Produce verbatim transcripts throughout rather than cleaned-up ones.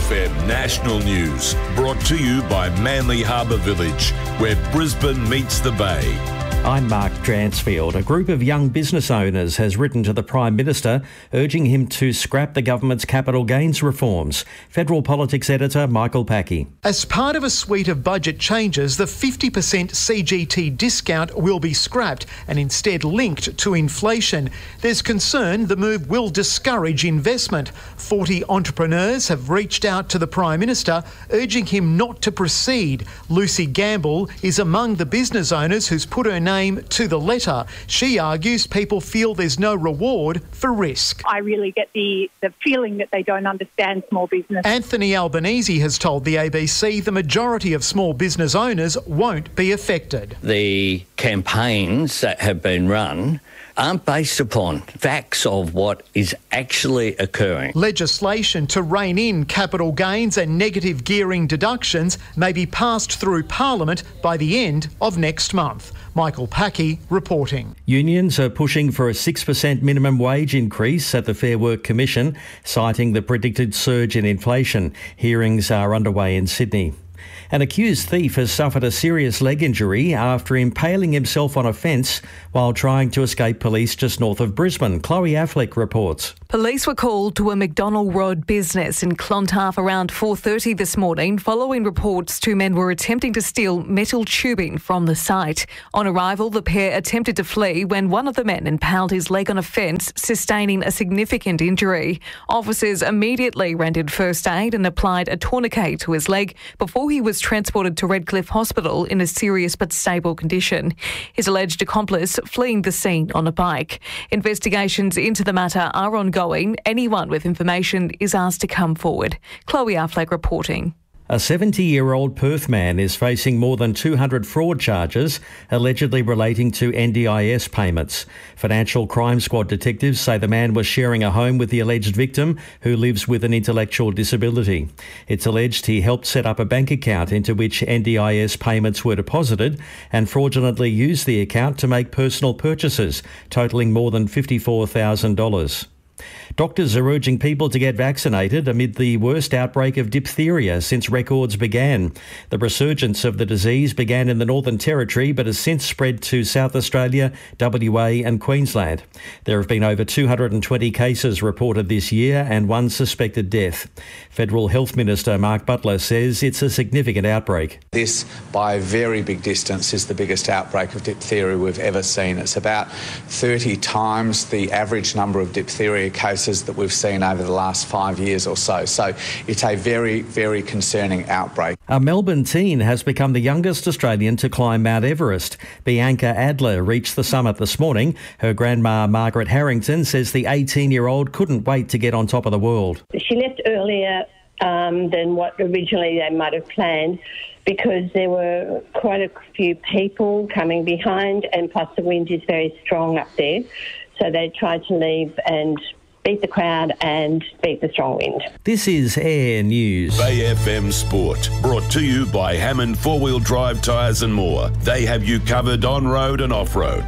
F M National News, brought to you by Manly Harbour Village, where Brisbane meets the Bay. I'm Mark Dransfield. A group of young business owners has written to the Prime Minister urging him to scrap the government's capital gains reforms. Federal Politics editor Michael Packey. As part of a suite of budget changes, the fifty percent C G T discount will be scrapped and instead linked to inflation. There's concern the move will discourage investment. forty entrepreneurs have reached out to the Prime Minister urging him not to proceed. Lucy Gamble is among the business owners who's put her name to the letter. She argues people feel there's no reward for risk. I really get the, the feeling that they don't understand small business. Anthony Albanese has told the A B C the majority of small business owners won't be affected. The campaigns that have been run aren't based upon facts of what is actually occurring. Legislation to rein in capital gains and negative gearing deductions may be passed through Parliament by the end of next month. Michael Packey reporting. Unions are pushing for a six percent minimum wage increase at the Fair Work Commission, citing the predicted surge in inflation. Hearings are underway in Sydney. An accused thief has suffered a serious leg injury after impaling himself on a fence while trying to escape police just north of Brisbane. Chloe Affleck reports. Police were called to a McDonald Road business in Clontarf around four thirty this morning following reports two men were attempting to steal metal tubing from the site. On arrival, the pair attempted to flee when one of the men impaled his leg on a fence, sustaining a significant injury. Officers immediately rendered first aid and applied a tourniquet to his leg before he was transported to Redcliffe Hospital in a serious but stable condition. His alleged accomplice fleeing the scene on a bike. Investigations into the matter are ongoing. Anyone with information is asked to come forward. Chloe Affleck reporting. A seventy-year-old Perth man is facing more than two hundred fraud charges allegedly relating to N D I S payments. Financial Crime Squad detectives say the man was sharing a home with the alleged victim, who lives with an intellectual disability. It's alleged he helped set up a bank account into which N D I S payments were deposited and fraudulently used the account to make personal purchases, totalling more than fifty-four thousand dollars. Doctors are urging people to get vaccinated amid the worst outbreak of diphtheria since records began. The resurgence of the disease began in the Northern Territory but has since spread to South Australia, W A and Queensland. There have been over two hundred twenty cases reported this year and one suspected death. Federal Health Minister Mark Butler says it's a significant outbreak. This, by a very big distance, is the biggest outbreak of diphtheria we've ever seen. It's about thirty times the average number of diphtheria cases that we've seen over the last five years or so. So it's a very, very concerning outbreak. A Melbourne teen has become the youngest Australian to climb Mount Everest. Bianca Adler reached the summit this morning. Her grandma, Margaret Harrington, says the eighteen-year-old couldn't wait to get on top of the world. She left earlier um, than what originally they might have planned, because there were quite a few people coming behind, and plus the wind is very strong up there. So they tried to leave and beat the crowd and beat the strong wind. This is Air News. Bay F M Sport, brought to you by Hammond Four Wheel Drive Tyres and More. They have you covered on-road and off-road.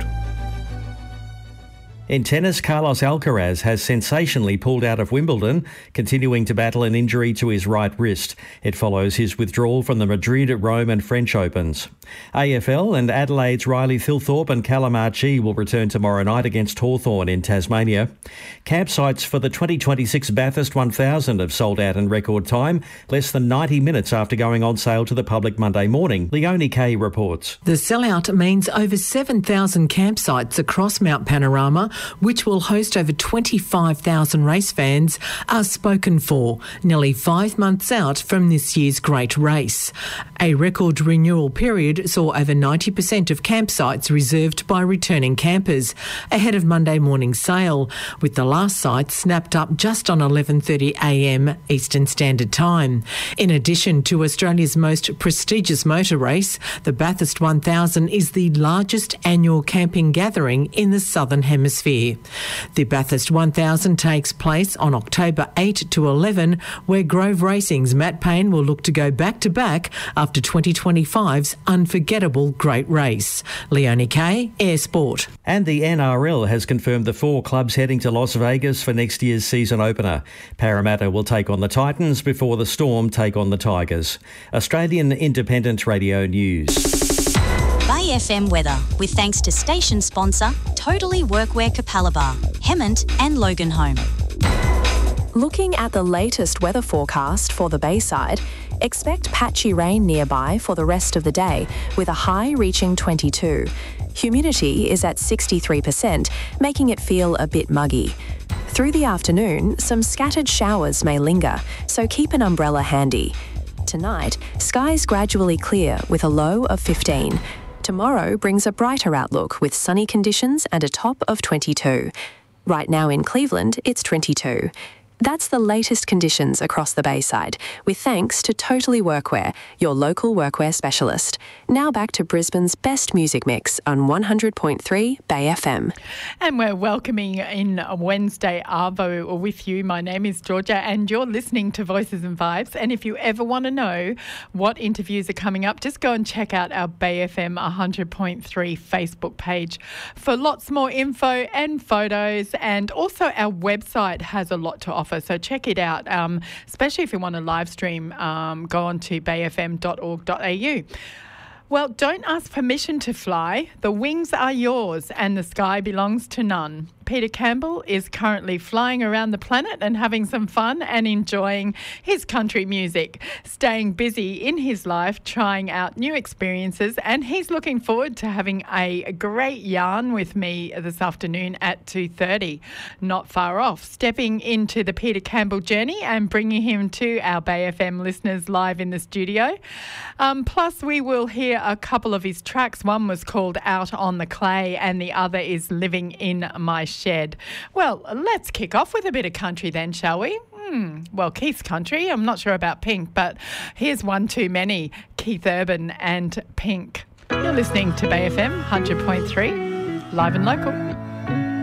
In tennis, Carlos Alcaraz has sensationally pulled out of Wimbledon, continuing to battle an injury to his right wrist. It follows his withdrawal from the Madrid, Rome and French Opens. A F L and Adelaide's Riley Thilthorpe and Callum Archie will return tomorrow night against Hawthorn in Tasmania. Campsites for the twenty twenty-six Bathurst one thousand have sold out in record time, less than ninety minutes after going on sale to the public Monday morning. Leonie Kay reports. The sellout means over seven thousand campsites across Mount Panorama, which will host over twenty-five thousand race fans, are spoken for, nearly five months out from this year's great race. A record renewal period saw over ninety percent of campsites reserved by returning campers, ahead of Monday morning's sale, with the last site snapped up just on eleven thirty a m Eastern Standard Time. In addition to Australia's most prestigious motor race, the Bathurst one thousand is the largest annual camping gathering in the Southern Hemisphere. atmosphere. The Bathurst one thousand takes place on October eighth to eleven, where Grove Racing's Matt Payne will look to go back-to-back after twenty twenty-five's unforgettable great race. Leonie Kay, Air Sport. And the N R L has confirmed the four clubs heading to Las Vegas for next year's season opener. Parramatta will take on the Titans before the Storm take on the Tigers. Australian Independent Radio News. Bay F M weather, with thanks to station sponsor Totally Workwear Capalaba, Hemmant and Loganholme. Looking at the latest weather forecast for the Bayside, expect patchy rain nearby for the rest of the day, with a high reaching twenty-two. Humidity is at sixty-three percent, making it feel a bit muggy. Through the afternoon, some scattered showers may linger, so keep an umbrella handy. Tonight, skies gradually clear with a low of fifteen. Tomorrow brings a brighter outlook with sunny conditions and a top of twenty-two. Right now in Cleveland, it's twenty-two. That's the latest conditions across the Bayside, with thanks to Totally Workwear, your local workwear specialist. Now back to Brisbane's best music mix on one hundred point three Bay F M. And we're welcoming in Wednesday Arvo with you. My name is Georgia and you're listening to Voices and Vibes. And if you ever want to know what interviews are coming up, just go and check out our Bay F M one hundred point three Facebook page for lots more info and photos. And also our website has a lot to offer. So check it out, um, especially if you want to live stream, um, go on to bay f m dot org dot a u. Well, don't ask permission to fly. The wings are yours and the sky belongs to none. Peter Campbell is currently flying around the planet and having some fun and enjoying his country music, staying busy in his life, trying out new experiences, and he's looking forward to having a great yarn with me this afternoon at two thirty. Not far off, stepping into the Peter Campbell journey and bringing him to our Bay F M listeners live in the studio. Um, plus, we will hear a couple of his tracks. One was called Out on the Clay and the other is Living in My Shed. Well, let's kick off with a bit of country then, shall we? Hmm. Well, Keith's country. I'm not sure about Pink, but here's One Too Many, Keith Urban and Pink. You're listening to Bay F M one hundred point three, live and local.